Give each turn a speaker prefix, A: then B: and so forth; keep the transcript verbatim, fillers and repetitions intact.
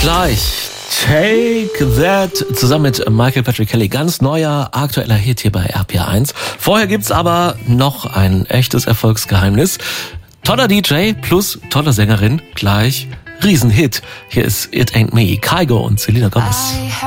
A: gleich Take That zusammen mit Michael Patrick Kelly. Ganz neuer, aktueller Hit hier bei R P R eins. Vorher gibt's aber noch ein echtes Erfolgsgeheimnis. Toller D J plus tolle Sängerin, gleich Riesenhit. Hier ist It Ain't Me, Kygo und Selena Gomez.